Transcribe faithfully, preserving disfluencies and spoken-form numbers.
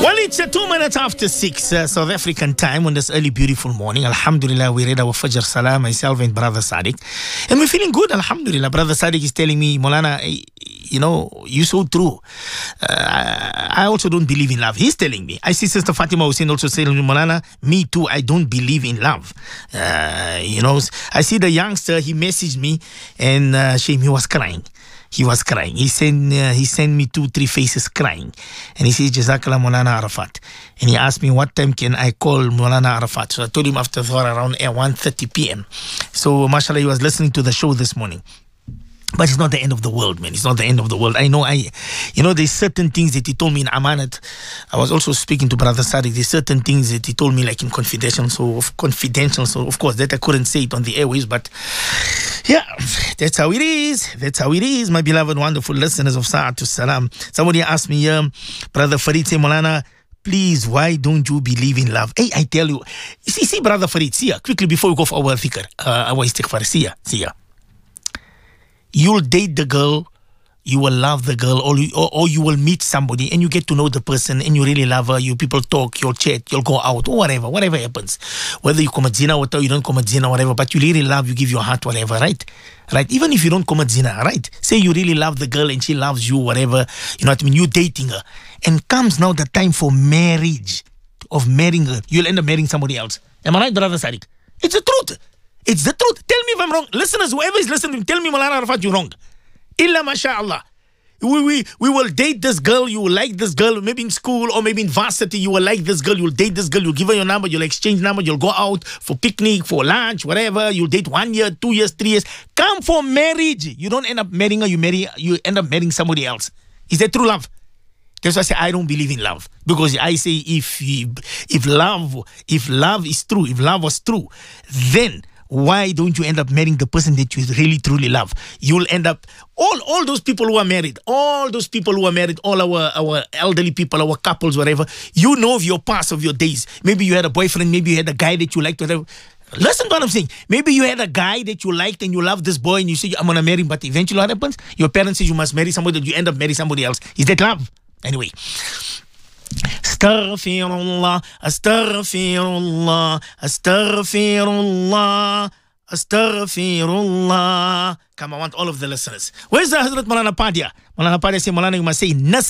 Well, it's uh, two minutes after six uh, South African time on this early, beautiful morning. Alhamdulillah, we read our Fajr Salah, myself and Brother Sadiq. And we're feeling good, Alhamdulillah. Brother Sadiq is telling me, Molana, you know, you're so true. Uh, I also don't believe in love. He's telling me. I see Sister Fatima Hussein also saying, Molana, me too, I don't believe in love. Uh, you know, I see the youngster, he messaged me and uh, shame, he was crying. He was crying. He sent uh, he sent me two, three faces crying. And he says, Jazakallah Maulana Arafat. And he asked me, what time can I call Maulana Arafat? So I told him after Dhuhr around one thirty p.m. So, mashallah, he was listening to the show this morning. But it's not the end of the world, man. It's not the end of the world. I know, I, you know, there's certain things that he told me in Amanat. I was also speaking to Brother Sadiq. There's certain things that he told me like in confidential, so of confidential. So of course that I couldn't say it on the airways, but yeah, that's how it is. That's how it is, my beloved, wonderful listeners of Sa'atul Salam. Somebody asked me, um, Brother Farid, say, Maulana, please, why don't you believe in love? Hey, I tell you, see, see, Brother Farid, see ya, quickly before we go for our fikr, uh, our istighfar, see ya, see ya. You'll date the girl, you will love the girl, or you, or, or you will meet somebody and you get to know the person and you really love her, you people talk, you'll chat, you'll go out, or whatever, whatever happens. Whether you commit zina or you don't commit zina, whatever, but you really love, you give your heart, whatever, right? Right? Even if you don't commit zina, right? Say you really love the girl and she loves you, whatever, you know what I mean? You're dating her. And comes now the time for marriage, of marrying her. You'll end up marrying somebody else. Am I right, Brother Sadiq? It's the truth. It's the truth. Tell me if I'm wrong. Listeners, whoever is listening, tell me, Maulana Arafat, you're wrong. Illa masha'Allah. We, we, we will date this girl, you will like this girl, maybe in school or maybe in varsity, you will like this girl, you'll date this girl, you'll give her your number, you'll exchange number, you'll go out for picnic, for lunch, whatever, you'll date one year, two years, three years. Come for marriage. You don't end up marrying her, you marry, you end up marrying somebody else. Is that true love? That's why I say I don't believe in love. Because I say if, if love, if love is true, if love was true, then why don't you end up marrying the person that you really truly love? You'll end up, all, all those people who are married, all those people who are married, all our, our elderly people, our couples, whatever, you know of your past, of your days. Maybe you had a boyfriend, maybe you had a guy that you liked, whatever. Listen to what I'm saying. Maybe you had a guy that you liked and you love this boy and you say, I'm going to marry him, but eventually what happens? Your parents say you must marry somebody, that you end up marrying somebody else. Is that love? Anyway. Astaghfirullah, astaghfirullah, astaghfirullah, astaghfirullah. Come, I want all of the listeners. Where's the Hazrat Maulana Padia? Maulana Padia say, Maulana, you must say, Nas